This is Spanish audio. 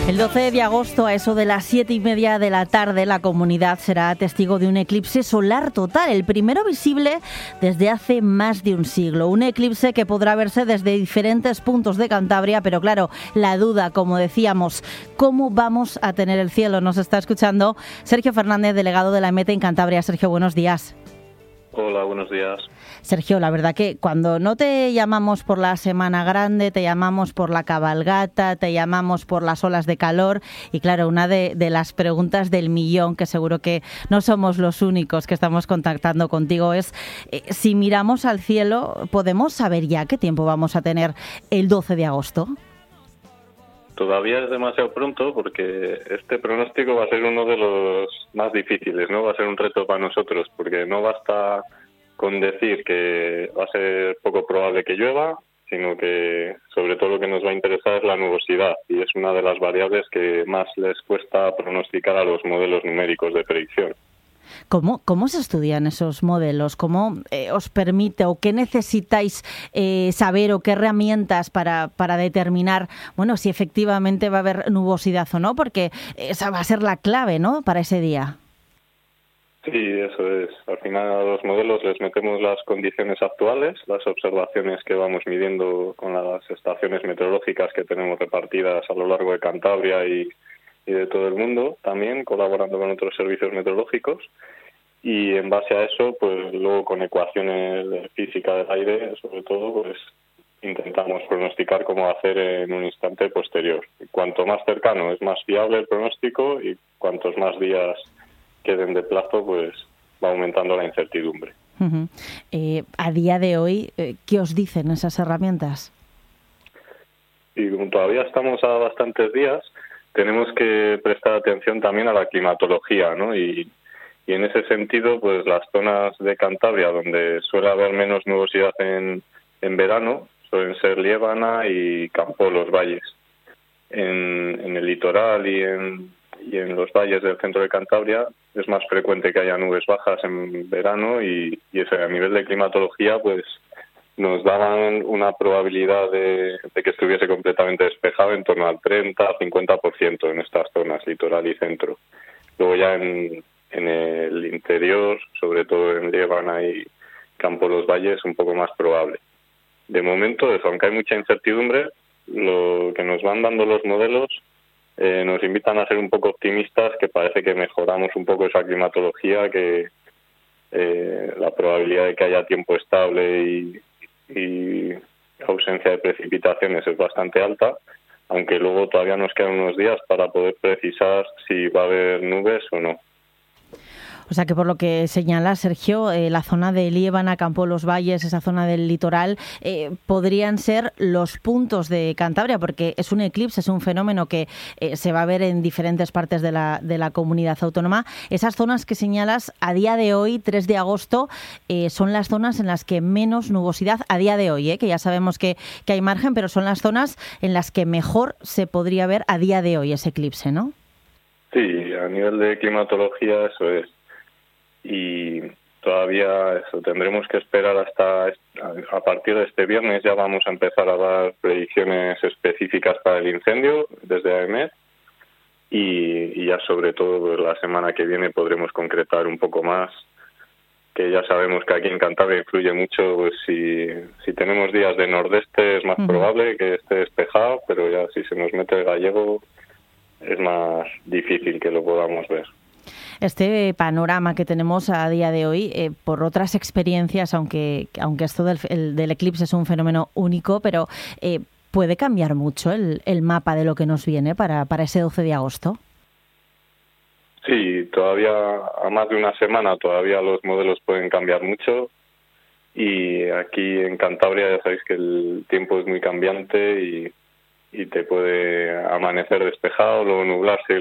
El 12 de agosto, a eso de las 7:30 de la tarde, la comunidad será testigo de un eclipse solar total, el primero visible desde hace más de un siglo. Un eclipse que podrá verse desde diferentes puntos de Cantabria, pero claro, la duda, como decíamos, ¿cómo vamos a tener el cielo? Nos está escuchando Sergio Fernández, delegado de la EMET en Cantabria. Sergio, buenos días. Hola, buenos días. Sergio, la verdad que cuando no te llamamos por la Semana Grande, te llamamos por la cabalgata, te llamamos por las olas de calor y claro, una de las preguntas del millón, que seguro que no somos los únicos que estamos contactando contigo, es si miramos al cielo, ¿podemos saber ya qué tiempo vamos a tener el 12 de agosto? Todavía es demasiado pronto porque este pronóstico va a ser uno de los más difíciles, ¿no? Va a ser un reto para nosotros porque no basta con decir que va a ser poco probable que llueva, sino que sobre todo lo que nos va a interesar es la nubosidad y es una de las variables que más les cuesta pronosticar a los modelos numéricos de predicción. ¿Cómo se estudian esos modelos? ¿Cómo os permite o qué necesitáis saber o qué herramientas para determinar, bueno, si efectivamente va a haber nubosidad o no? Porque esa va a ser la clave, ¿no?, para ese día. Sí, eso es. Al final a los modelos les metemos las condiciones actuales, las observaciones que vamos midiendo con las estaciones meteorológicas que tenemos repartidas a lo largo de Cantabria y de todo el mundo, también colaborando con otros servicios meteorológicos, y en base a eso, pues luego con ecuaciones de física del aire, sobre todo, pues intentamos pronosticar cómo hacer en un instante posterior. Cuanto más cercano es más fiable el pronóstico y cuantos más días queden de plazo, pues va aumentando la incertidumbre. Uh-huh. A día de hoy, ¿qué os dicen esas herramientas? Y como todavía estamos a bastantes días, tenemos que prestar atención también a la climatología, ¿no? Y en ese sentido, pues las zonas de Cantabria donde suele haber menos nubosidad en verano suelen ser Liébana y Campo los Valles. En el litoral y en los valles del centro de Cantabria es más frecuente que haya nubes bajas en verano y eso a nivel de climatología pues nos daban una probabilidad de que estuviese completamente despejado en torno al 30-50% en estas zonas, litoral y centro. Luego ya en el interior, sobre todo en Liébana y Campo los Valles, un poco más probable. De momento, eso, aunque hay mucha incertidumbre, lo que nos van dando los modelos nos invitan a ser un poco optimistas, que parece que mejoramos un poco esa climatología, que la probabilidad de que haya tiempo estable y ausencia de precipitaciones es bastante alta, aunque luego todavía nos quedan unos días para poder precisar si va a haber nubes o no. O sea que por lo que señala Sergio, la zona de Liébana, Campo los Valles, esa zona del litoral, podrían ser los puntos de Cantabria, porque es un eclipse, es un fenómeno que se va a ver en diferentes partes de la comunidad autónoma. Esas zonas que señalas a día de hoy, 3 de agosto, son las zonas en las que menos nubosidad a día de hoy, que ya sabemos que hay margen, pero son las zonas en las que mejor se podría ver a día de hoy ese eclipse, ¿no? Sí, a nivel de climatología eso es. Y todavía eso tendremos que esperar hasta a partir de este viernes. Ya vamos a empezar a dar predicciones específicas para el incendio desde AEMET y ya sobre todo pues, la semana que viene podremos concretar un poco más, que ya sabemos que aquí en Cantabria influye mucho, pues si tenemos días de nordeste es más probable que esté despejado, pero ya si se nos mete el gallego es más difícil que lo podamos ver. Este panorama que tenemos a día de hoy, por otras experiencias, aunque esto del eclipse es un fenómeno único, pero ¿puede cambiar mucho el mapa de lo que nos viene para ese 12 de agosto? Sí, todavía a más de una semana todavía los modelos pueden cambiar mucho y aquí en Cantabria ya sabéis que el tiempo es muy cambiante y te puede amanecer despejado, luego nublarse